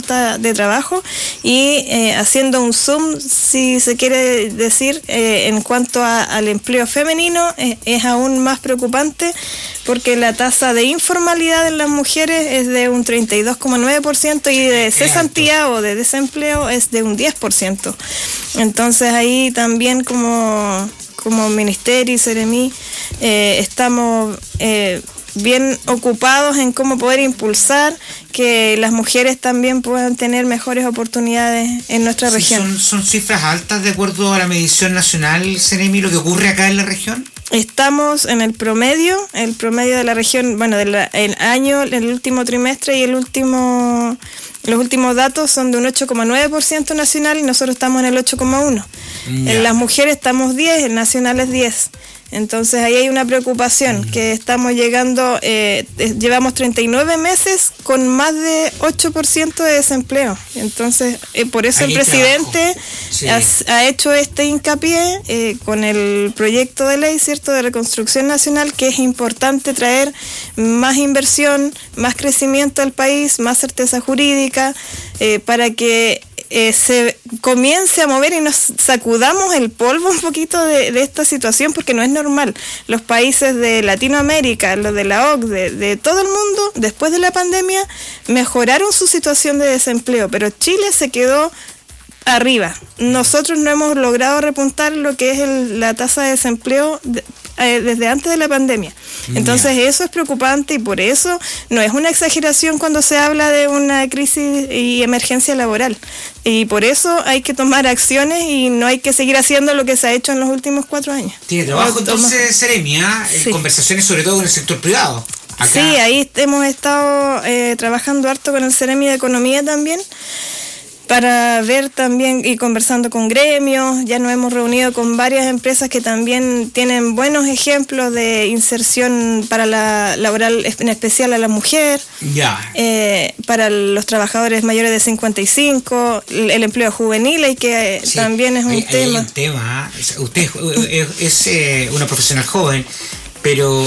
oferta de trabajo y haciendo un zoom, si se quiere decir, en cuanto al empleo femenino, es aún más preocupante porque la tasa de informalidad en las mujeres es de un 32,9% y de cesantía o de desempleo es de un 10%. Entonces ahí también como Ministerio y Seremi estamos bien ocupados en cómo poder impulsar que las mujeres también puedan tener mejores oportunidades en nuestra región. ¿Son cifras altas de acuerdo a la medición nacional, Seremi, lo que ocurre acá en la región? Estamos en el promedio de la región, bueno, el año, el último trimestre y los últimos datos son de un 8,9% nacional y nosotros estamos en el 8,1%. En las mujeres estamos 10, en nacionales 10. Entonces ahí hay una preocupación que estamos llegando, llevamos 39 meses con más de 8% de desempleo. Entonces por eso el presidente ha hecho este hincapié con el proyecto de ley, ¿cierto?, de reconstrucción nacional, que es importante traer más inversión, más crecimiento al país, más certeza jurídica, para que se comience a mover y nos sacudamos el polvo un poquito de esta situación, porque no es normal. Los países de Latinoamérica, los de la OCDE, de todo el mundo, después de la pandemia, mejoraron su situación de desempleo, pero Chile se quedó arriba. Nosotros no hemos logrado repuntar lo que es la tasa de desempleo desde antes de la pandemia. Entonces eso es preocupante y por eso no es una exageración cuando se habla de una crisis y emergencia laboral. Y por eso hay que tomar acciones y no hay que seguir haciendo lo que se ha hecho en los últimos 4 años. Tiene trabajo entonces, Seremi, conversaciones sobre todo con el sector privado. Acá. Sí, ahí hemos estado trabajando harto con el Seremi de Economía también, para ver también y conversando con gremios. Ya nos hemos reunido con varias empresas que también tienen buenos ejemplos de inserción para la laboral, en especial a la mujer, para los trabajadores mayores de 55, el empleo juvenil, y que también es un tema. Hay un tema. Usted es una profesional joven, pero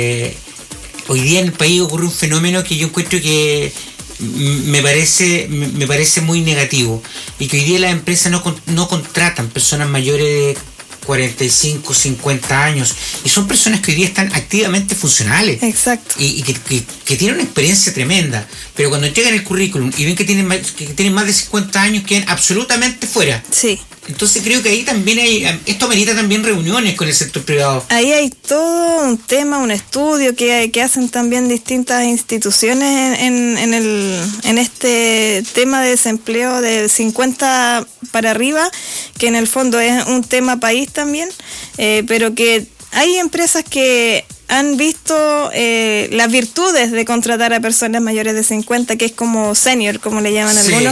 hoy día en el país ocurre un fenómeno que yo encuentro que me parece muy negativo, y que hoy día las empresas no contratan personas mayores de 45, 50 años, y son personas que hoy día están activamente funcionales. Exacto. Y que tienen una experiencia tremenda, pero cuando llegan el currículum y ven que tienen más de 50 años, quedan absolutamente fuera. Sí. Entonces creo que ahí también esto amerita también reuniones con el sector privado. Ahí hay todo un tema, un estudio que hacen también distintas instituciones en este tema de desempleo de 50 para arriba, que en el fondo es un tema país también, pero que hay empresas que han visto las virtudes de contratar a personas mayores de 50, que es como senior, como le llaman algunos.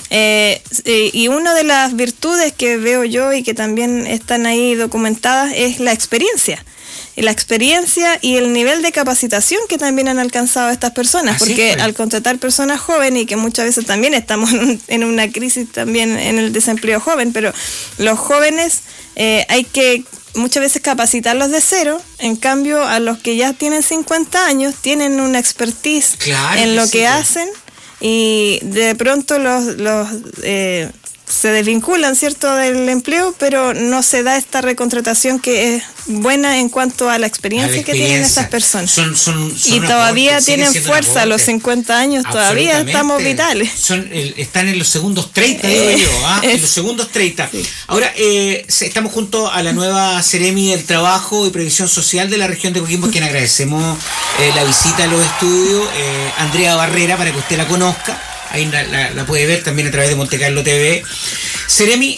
Y una de las virtudes que veo yo y que también están ahí documentadas es la experiencia. La experiencia y el nivel de capacitación que también han alcanzado estas personas, porque al contratar personas jóvenes, y que muchas veces también estamos en una crisis también en el desempleo joven, pero los jóvenes hay que muchas veces capacitarlos de cero. En cambio, a los que ya tienen 50 años tienen una expertise en lo que hacen, y de pronto los se desvinculan, ¿cierto?, del empleo, pero no se da esta recontratación que es buena en cuanto a la experiencia que tienen estas personas. Y todavía tienen fuerza a los 50 años, todavía estamos vitales. Están en los segundos 30, digo yo, en los segundos 30. Sí. Ahora, estamos junto a la nueva Seremi del Trabajo y Previsión Social de la región de Coquimbo, a quien agradecemos la visita a los estudios, Andrea Barrera, para que usted la conozca. Ahí la puede ver también a través de Monte Carlo TV. Seremi,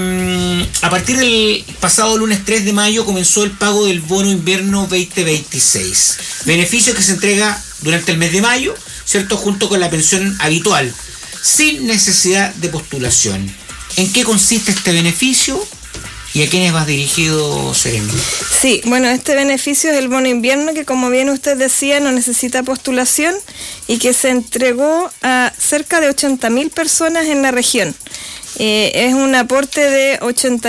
a partir del pasado lunes 3 de mayo comenzó el pago del bono invierno 2026. Beneficio que se entrega durante el mes de mayo, ¿cierto?, junto con la pensión habitual, sin necesidad de postulación. ¿En qué consiste este beneficio? ¿Y a quiénes vas dirigido, Seremi? Sí, bueno, este beneficio es el bono invierno, que como bien usted decía, no necesita postulación y que se entregó a cerca de 80.000 personas en la región. Es un aporte de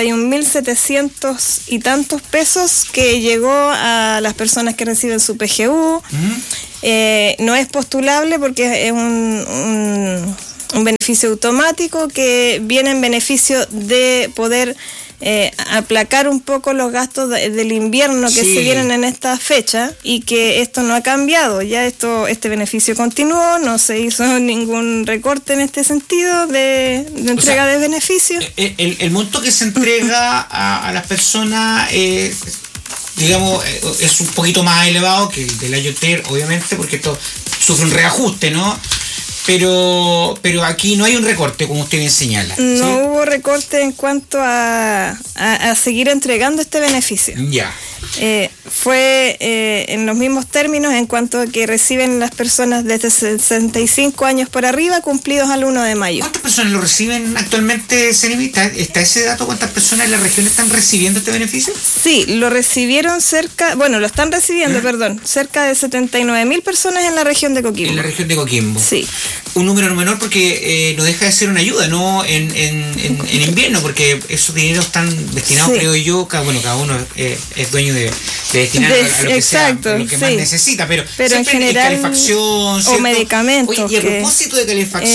81.700 y tantos pesos que llegó a las personas que reciben su PGU. No es postulable porque es un beneficio automático que viene en beneficio de poder aplacar un poco los gastos del invierno que se vienen en esta fecha, y que esto no ha cambiado. Ya este beneficio continuó, no se hizo ningún recorte en este sentido de entrega de beneficios. El monto que se entrega a las personas digamos, es un poquito más elevado que el del año anterior, obviamente, porque esto sufre un reajuste, ¿no? Pero aquí no hay un recorte, como usted bien señala. No, ¿sí? hubo recorte en cuanto a seguir entregando este beneficio. Ya. Fue en los mismos términos en cuanto a que reciben las personas desde 65 años por arriba, cumplidos al 1 de mayo. ¿Cuántas personas lo reciben actualmente, Seremi? ¿Está ese dato? ¿Cuántas personas en la región están recibiendo este beneficio? Sí, lo recibieron lo están recibiendo, cerca de 79.000 personas en la región de Coquimbo. En la región de Coquimbo. Sí. Un número menor porque no deja de ser una ayuda, ¿no? En invierno, porque esos dineros están destinados, creo yo, cada uno es dueño de destinar a lo que exacto, sea, a lo que más necesita, pero en general, calefacción, ¿cierto? O medicamentos. Oye, y a propósito de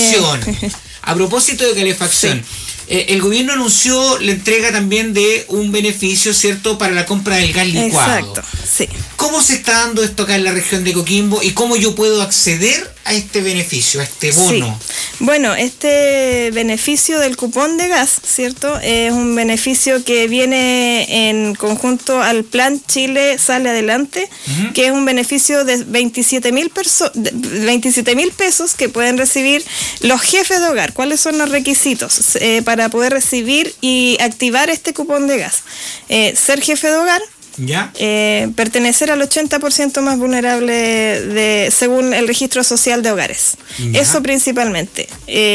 calefacción, el gobierno anunció la entrega también de un beneficio, ¿cierto?, para la compra del gas licuado. Exacto, sí. ¿Cómo se está dando esto acá en la región de Coquimbo y cómo yo puedo acceder a este beneficio, a este bono? Sí. Bueno, este beneficio del cupón de gas, ¿cierto?, es un beneficio que viene en conjunto al Plan Chile Sale Adelante, que es un beneficio de 27.000 pesos que pueden recibir los jefes de hogar. ¿Cuáles son los requisitos para poder recibir y activar este cupón de gas? Ser jefe de hogar. ¿Ya? Pertenecer al 80% más vulnerable según el registro social de hogares. ¿Ya? Eso principalmente.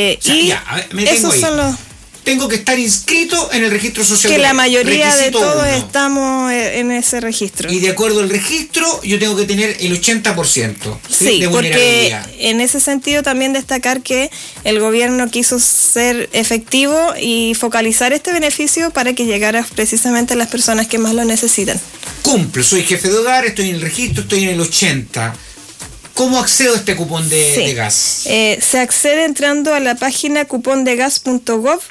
Tengo que estar inscrito en el registro social. Que la mayoría de todos estamos en ese registro. Y de acuerdo al registro, yo tengo que tener el 80%. Sí, porque en ese sentido también destacar que el gobierno quiso ser efectivo y focalizar este beneficio para que llegara precisamente a las personas que más lo necesitan. Cumplo, soy jefe de hogar, estoy en el registro, estoy en el 80%. ¿Cómo accedo a este cupón de gas? Se accede entrando a la página cupondegas.gov.cl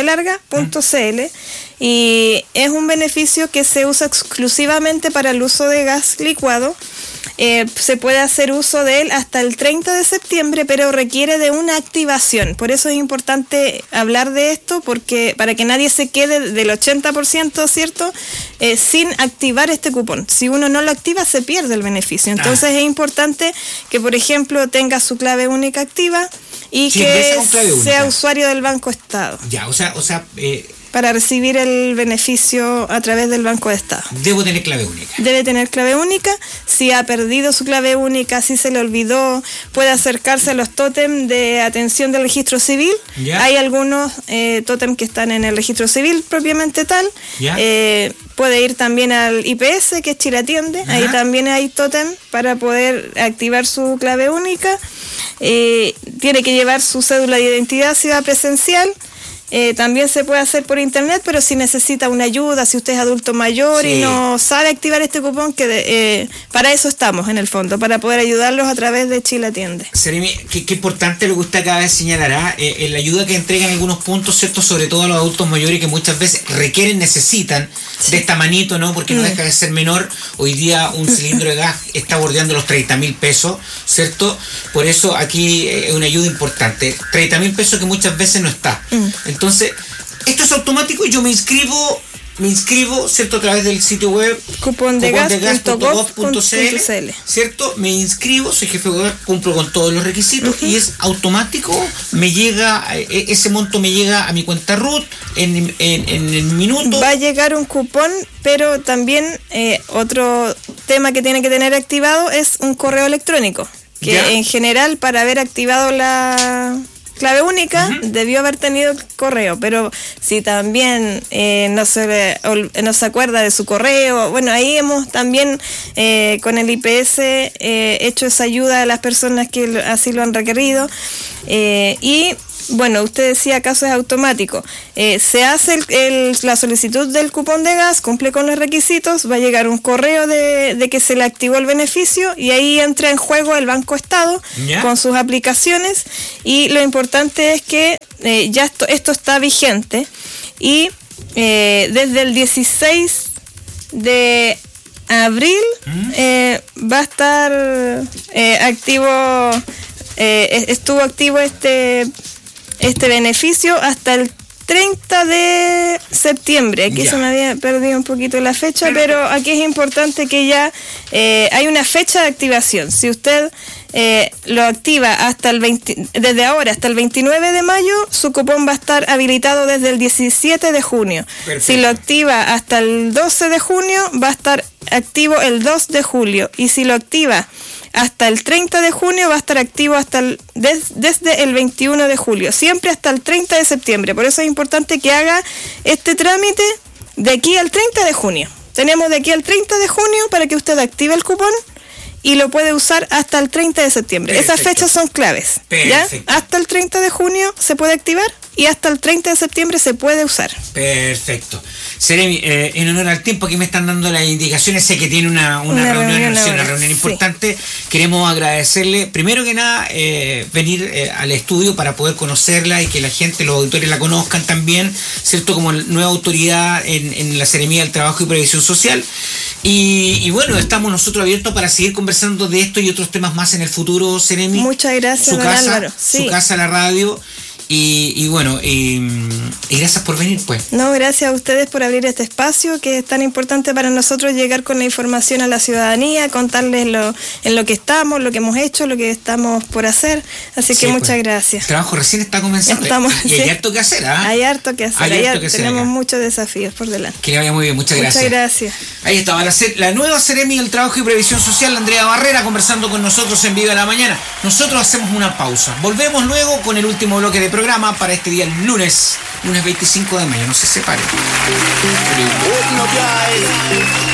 y es un beneficio que se usa exclusivamente para el uso de gas licuado. Se puede hacer uso de él hasta el 30 de septiembre, pero requiere de una activación. Por eso es importante hablar de esto, porque para que nadie se quede del 80%, ¿cierto?, sin activar este cupón. Si uno no lo activa, se pierde el beneficio. Entonces es importante que, por ejemplo, tenga su clave única activa y que sea usuario del Banco Estado. Ya, o sea, para recibir el beneficio a través del Banco de Estado. Debo tener clave única. Debe tener clave única. Si ha perdido su clave única, si se le olvidó, puede acercarse a los tótem de atención del registro civil. ¿Ya? Hay algunos tótem que están en el registro civil propiamente tal. ¿Ya? Puede ir también al IPS, que es Chile Atiende. Ajá. Ahí también hay tótem para poder activar su clave única. Tiene que llevar su cédula de identidad si va presencial. También se puede hacer por internet, pero si necesita una ayuda, si usted es adulto mayor y no sabe activar este cupón, para eso estamos en el fondo, para poder ayudarlos a través de Chile Atiende. Seremi, qué importante lo que usted acaba de señalar, la ayuda que entregan algunos puntos, ¿cierto?, sobre todo a los adultos mayores que muchas veces necesitan de esta manito, ¿no?, porque no deja de ser menor. Hoy día un cilindro de gas está bordeando los 30.000 pesos, ¿cierto? Por eso aquí es una ayuda importante, 30.000 pesos que muchas veces no está. Entonces, esto es automático y yo me inscribo, ¿cierto?, a través del sitio web cupondegas.gov.cl, ¿cierto? Me inscribo, soy jefe de hogar, cumplo con todos los requisitos y es automático, me llega, ese monto me llega a mi cuenta RUT en el minuto. Va a llegar un cupón, pero también otro tema que tiene que tener activado es un correo electrónico, que ¿ya? En general, para haber activado la clave única, debió haber tenido el correo, pero si también no se acuerda de su correo, bueno, ahí hemos también con el IPS hecho esa ayuda a las personas que así lo han requerido, y bueno, usted decía caso es automático. Se hace la solicitud del cupón de gas, cumple con los requisitos, va a llegar un correo de que se le activó el beneficio y ahí entra en juego el Banco Estado con sus aplicaciones, y lo importante es que ya esto está vigente y desde el 16 de abril va a estar activo, estuvo activo este beneficio hasta el 30 de septiembre. Aquí se me había perdido un poquito la fecha, pero aquí es importante que ya hay una fecha de activación. Si usted lo activa hasta desde ahora hasta el 29 de mayo, su cupón va a estar habilitado desde el 17 de junio. Perfecto. Si lo activa hasta el 12 de junio, va a estar activo el 2 de julio. Y si lo activa hasta el 30 de junio, va a estar activo desde el 21 de julio, siempre hasta el 30 de septiembre. Por eso es importante que haga este trámite de aquí al 30 de junio. Tenemos de aquí al 30 de junio para que usted active el cupón y lo puede usar hasta el 30 de septiembre. Perfecto. Esas fechas son claves. ¿Ya? Hasta el 30 de junio se puede activar y hasta el 30 de septiembre se puede usar. Perfecto. Seremi, en honor al tiempo que me están dando las indicaciones, sé que tiene una reunión importante. Sí. Queremos agradecerle, primero que nada, venir al estudio para poder conocerla y que la gente, los auditores la conozcan también, ¿cierto? Como nueva autoridad en la Seremía del Trabajo y Previsión Social. Y bueno, estamos nosotros abiertos para seguir conversando de esto y otros temas más en el futuro, Seremi. Muchas gracias, don Álvaro. Sí. Su casa, la radio. Y bueno, y gracias por venir, pues. No, gracias a ustedes por abrir este espacio que es tan importante para nosotros, llegar con la información a la ciudadanía, contarles en lo que estamos, lo que hemos hecho, lo que estamos por hacer. Así que muchas gracias. El trabajo recién está comenzando. Y hay harto que hacer, ¿ah? Hay harto que hacer. Tenemos muchos desafíos por delante. Que le vaya muy bien, muchas gracias. Muchas gracias. Ahí estaba la nueva Seremi del Trabajo y Previsión Social, Andrea Barrera, conversando con nosotros en Viva la Mañana. Nosotros hacemos una pausa. Volvemos luego con el último bloque de programa para este día, el lunes 25 de mayo. No se separen.